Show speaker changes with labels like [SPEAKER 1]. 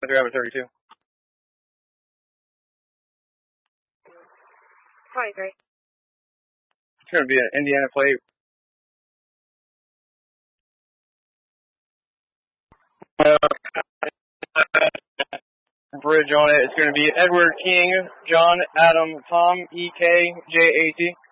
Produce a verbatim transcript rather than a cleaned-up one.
[SPEAKER 1] driver thirty-two.
[SPEAKER 2] twenty-three.
[SPEAKER 1] It's going to be an Indiana plate. Bridge on it. It's going to be Edward King, John, Adam, Tom, E K, J A T.